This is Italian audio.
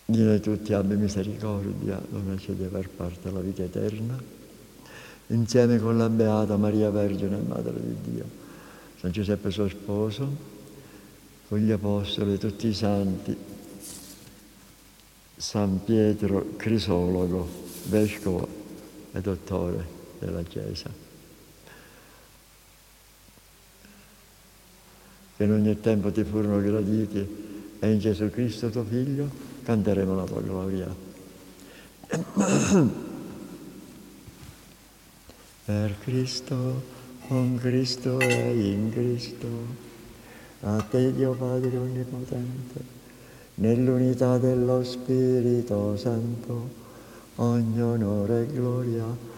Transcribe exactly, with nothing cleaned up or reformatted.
di noi tutti abbi misericordia, donaci di aver parte alla vita eterna, insieme con la Beata Maria Vergine, Madre di Dio, San Giuseppe suo sposo, con gli Apostoli e tutti i Santi, San Pietro Crisologo, Vescovo e Dottore della Chiesa. Che in ogni tempo ti furono graditi e in Gesù Cristo tuo Figlio canteremo la tua gloria. Per Cristo, con Cristo e in Cristo, a te Dio Padre Onnipotente, nell'unità dello Spirito Santo, ogni onore e gloria